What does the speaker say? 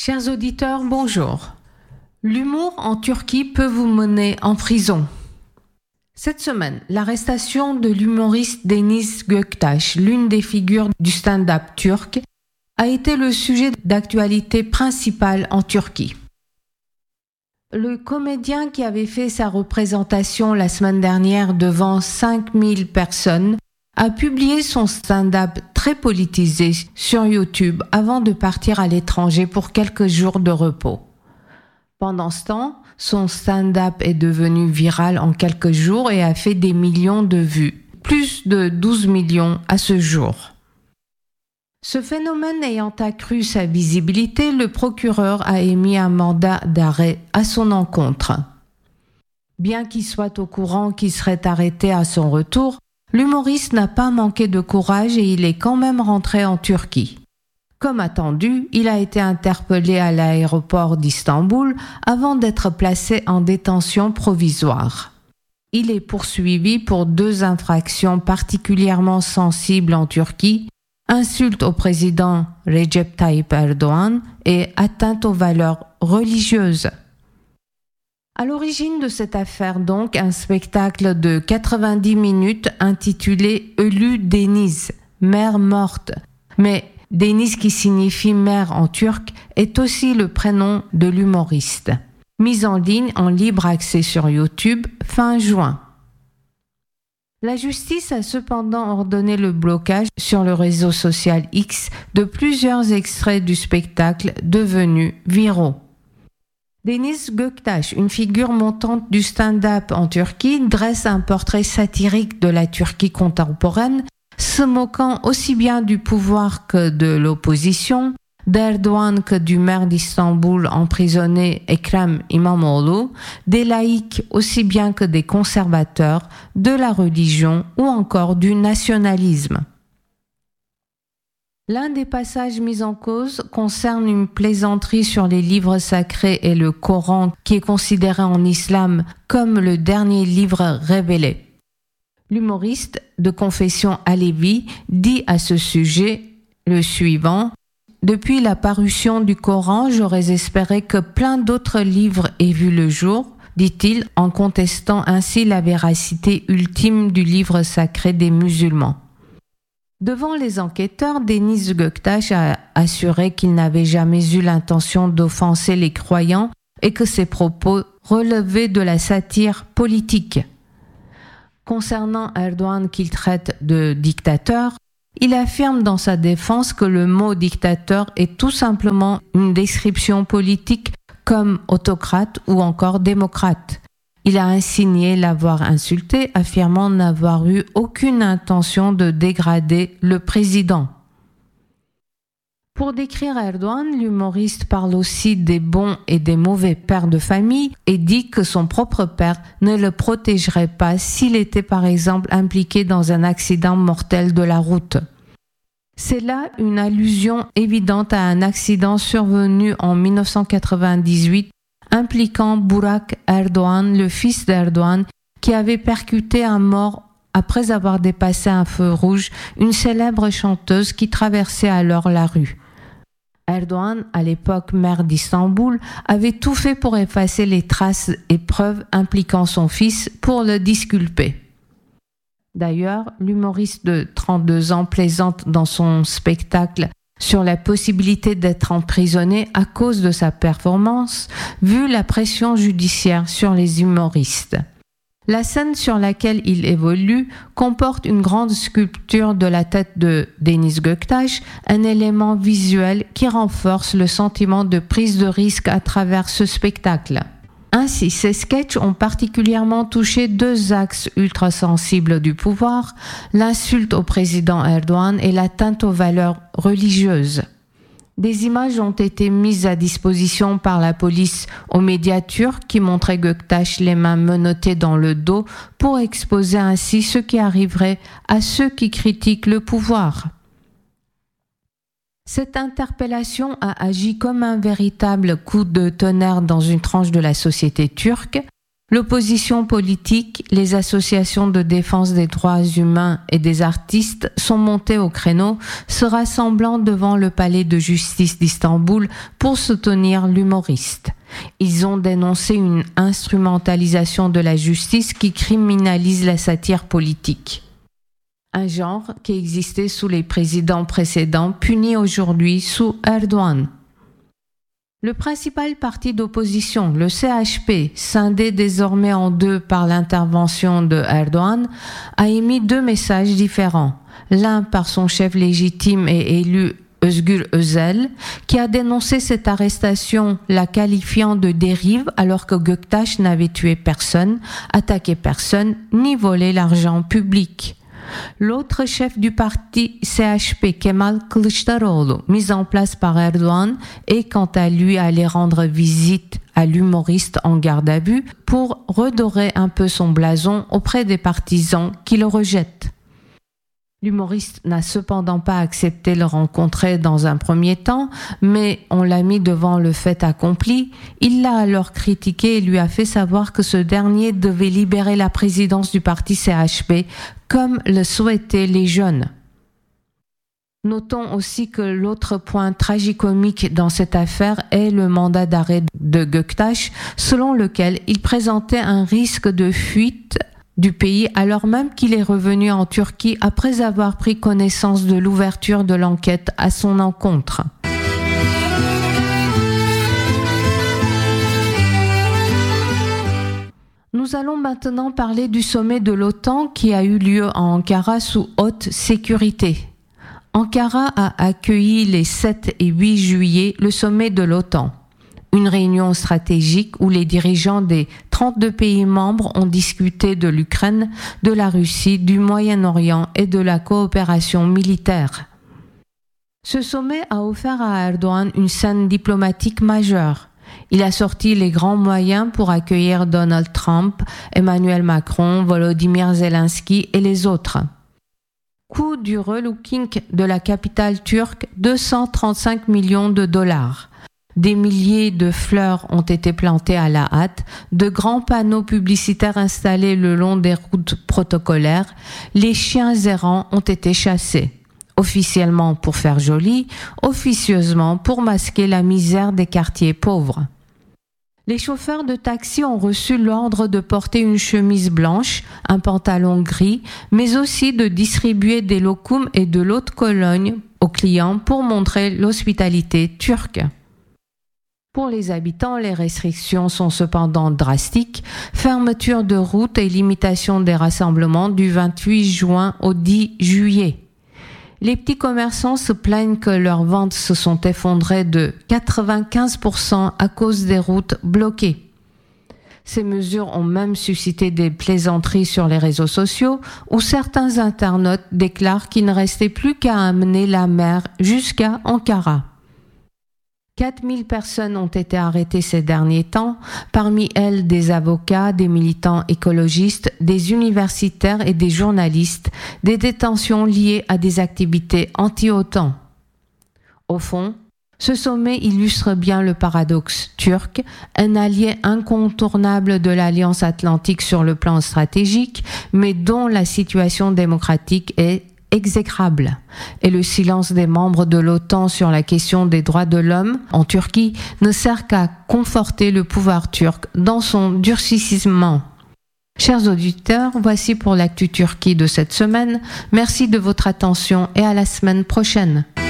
Chers auditeurs, bonjour. L'humour en Turquie peut vous mener en prison. Cette semaine, l'arrestation de l'humoriste Deniz Göktaş, l'une des figures du stand-up turc, a été le sujet d'actualité principal en Turquie. Le comédien qui avait fait sa représentation la semaine dernière devant 5000 personnes a publié son stand-up très politisé sur YouTube avant de partir à l'étranger pour quelques jours de repos. Pendant ce temps, son stand-up est devenu viral en quelques jours et a fait des millions de vues, plus de 12 millions à ce jour. Ce phénomène ayant accru sa visibilité, le procureur a émis un mandat d'arrêt à son encontre. Bien qu'il soit au courant qu'il serait arrêté à son retour, l'humoriste n'a pas manqué de courage et il est quand même rentré en Turquie. Comme attendu, il a été interpellé à l'aéroport d'Istanbul avant d'être placé en détention provisoire. Il est poursuivi pour 2 infractions particulièrement sensibles en Turquie: insulte au président Recep Tayyip Erdoğan et atteinte aux valeurs religieuses. À l'origine de cette affaire donc, un spectacle de 90 minutes intitulé Ölü Deniz, mère morte. Mais Deniz, qui signifie mère en turc, est aussi le prénom de l'humoriste. Mise en ligne en libre accès sur YouTube fin juin. La justice a cependant ordonné le blocage sur le réseau social X de plusieurs extraits du spectacle devenus viraux. Deniz Göktaş, une figure montante du stand-up en Turquie, dresse un portrait satirique de la Turquie contemporaine, se moquant aussi bien du pouvoir que de l'opposition, d'Erdoğan que du maire d'Istanbul emprisonné Ekrem İmamoğlu, des laïcs aussi bien que des conservateurs, de la religion ou encore du nationalisme. L'un des passages mis en cause concerne une plaisanterie sur les livres sacrés et le Coran, qui est considéré en islam comme le dernier livre révélé. L'humoriste de confession alévi dit à ce sujet le suivant: « Depuis la parution du Coran, j'aurais espéré que plein d'autres livres aient vu le jour », dit-il, en contestant ainsi la véracité ultime du livre sacré des musulmans. Devant les enquêteurs, Deniz Göktaş a assuré qu'il n'avait jamais eu l'intention d'offenser les croyants et que ses propos relevaient de la satire politique. Concernant Erdoğan qu'il traite de dictateur, il affirme dans sa défense que le mot dictateur est tout simplement une description politique comme autocrate ou encore démocrate. Il a insigné l'avoir insulté, affirmant n'avoir eu aucune intention de dégrader le président. Pour décrire Erdoğan, l'humoriste parle aussi des bons et des mauvais pères de famille et dit que son propre père ne le protégerait pas s'il était par exemple impliqué dans un accident mortel de la route. C'est là une allusion évidente à un accident survenu en 1998 impliquant Burak Erdoğan, le fils d'Erdoğan, qui avait percuté à mort après avoir dépassé un feu rouge une célèbre chanteuse qui traversait alors la rue. Erdoğan, à l'époque maire d'Istanbul, avait tout fait pour effacer les traces et preuves impliquant son fils pour le disculper. D'ailleurs, l'humoriste de 32 ans plaisante dans son spectacle sur la possibilité d'être emprisonné à cause de sa performance, vu la pression judiciaire sur les humoristes. La scène sur laquelle il évolue comporte une grande sculpture de la tête de Deniz Göktaş, un élément visuel qui renforce le sentiment de prise de risque à travers ce spectacle. Ainsi, ces sketchs ont particulièrement touché 2 axes ultra-sensibles du pouvoir, l'insulte au président Erdoğan et l'atteinte aux valeurs religieuses. Des images ont été mises à disposition par la police aux médias turcs qui montraient Göktaş les mains menottées dans le dos pour exposer ainsi ce qui arriverait à ceux qui critiquent le pouvoir. Cette interpellation a agi comme un véritable coup de tonnerre dans une tranche de la société turque. L'opposition politique, les associations de défense des droits humains et des artistes sont montées au créneau, se rassemblant devant le palais de justice d'Istanbul pour soutenir l'humoriste. Ils ont dénoncé une instrumentalisation de la justice qui criminalise la satire politique. Un genre qui existait sous les présidents précédents, puni aujourd'hui sous Erdogan. Le principal parti d'opposition, le CHP, scindé désormais en deux par l'intervention de Erdogan, a émis deux messages différents. L'un par son chef légitime et élu Özgür Özel, qui a dénoncé cette arrestation, la qualifiant de dérive alors que Göktaş n'avait tué personne, attaqué personne, ni volé l'argent public. L'autre chef du parti CHP, Kemal Kılıçdaroğlu, mis en place par Erdogan, est quant à lui allé rendre visite à l'humoriste en garde à vue pour redorer un peu son blason auprès des partisans qui le rejettent. L'humoriste n'a cependant pas accepté le rencontrer dans un premier temps, mais on l'a mis devant le fait accompli. Il l'a alors critiqué et lui a fait savoir que ce dernier devait libérer la présidence du parti CHP, comme le souhaitaient les jeunes. Notons aussi que l'autre point tragicomique dans cette affaire est le mandat d'arrêt de Göktaş, selon lequel il présentait un risque de fuite du pays alors même qu'il est revenu en Turquie après avoir pris connaissance de l'ouverture de l'enquête à son encontre. Nous allons maintenant parler du sommet de l'OTAN qui a eu lieu à Ankara sous haute sécurité. Ankara a accueilli les 7 et 8 juillet le sommet de l'OTAN. Une réunion stratégique où les dirigeants des 32 pays membres ont discuté de l'Ukraine, de la Russie, du Moyen-Orient et de la coopération militaire. Ce sommet a offert à Erdogan une scène diplomatique majeure. Il a sorti les grands moyens pour accueillir Donald Trump, Emmanuel Macron, Volodymyr Zelensky et les autres. Coût du relooking de la capitale turque, 235 millions de dollars. Des milliers de fleurs ont été plantées à la hâte, de grands panneaux publicitaires installés le long des routes protocolaires, les chiens errants ont été chassés. Officiellement pour faire joli, officieusement pour masquer la misère des quartiers pauvres. Les chauffeurs de taxi ont reçu l'ordre de porter une chemise blanche, un pantalon gris, mais aussi de distribuer des lokoum et de l'eau de Cologne aux clients pour montrer l'hospitalité turque. Pour les habitants, les restrictions sont cependant drastiques. Fermeture de routes et limitation des rassemblements du 28 juin au 10 juillet. Les petits commerçants se plaignent que leurs ventes se sont effondrées de 95% à cause des routes bloquées. Ces mesures ont même suscité des plaisanteries sur les réseaux sociaux où certains internautes déclarent qu'il ne restait plus qu'à amener la mer jusqu'à Ankara. 4000 personnes ont été arrêtées ces derniers temps, parmi elles des avocats, des militants écologistes, des universitaires et des journalistes, des détentions liées à des activités anti-OTAN. Au fond, ce sommet illustre bien le paradoxe turc, un allié incontournable de l'Alliance atlantique sur le plan stratégique, mais dont la situation démocratique est exécrable. Et le silence des membres de l'OTAN sur la question des droits de l'homme en Turquie ne sert qu'à conforter le pouvoir turc dans son durcissement. Chers auditeurs, voici pour l'actu Turquie de cette semaine. Merci de votre attention et à la semaine prochaine.